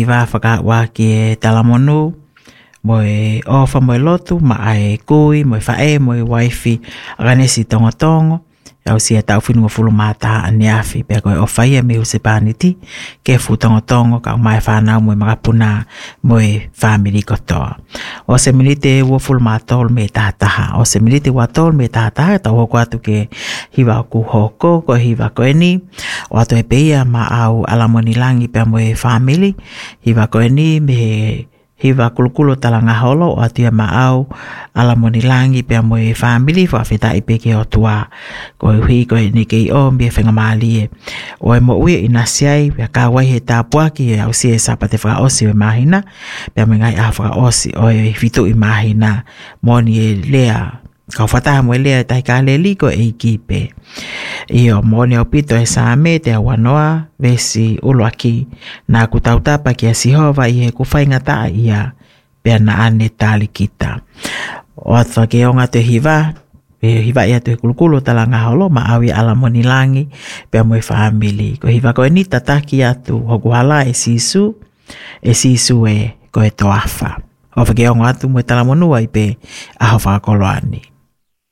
hiva whakawa ki e talamonu, mo e ofa mo e lotu, ma ai kui, mo e whae, mo e waifi, aganesi tongotongo, au si e tau whinu fulu mata ane afi, pia koe ofa ia me use pāniti, ke fu tongotongo, ka mai whanau mo e makapuna, mo e whamiri kotoa. O se milite ua fulu matol me tātaha, o se milite watol me tātaha, tau hoko atu ke hiva ku hoko, ko hiva koe ni, o atu e peia ma au alamoni langi pia mo e whamili, hiva koe ni me hiva kulukulo talanga holo o atia maau alamoni langi pia mo e family fa feta ipeke o tua ko hui ko ni ke o mbe fenga mali o e mo ui inasiai pia ka wai he tapua ki au si e sapate fa osi e mahina pia me ngai afa osi o e fitu i mahina mo ni e lea ka fata mo lea tai ka le liko e kipe io mo ni opito e same te wanoa vesi uloaki na kutautapa ki asihova i ku fainga ta ia pe na ane tali kita o atwa ke onga te hiva ia te kulukulu talanga holo ma awi alamoni langi pe mo e family ko hiva ko ni tataki atu hoku hala e sisu e ko e toafa o ke onga atu mo talamonu ai pe a hofa koloani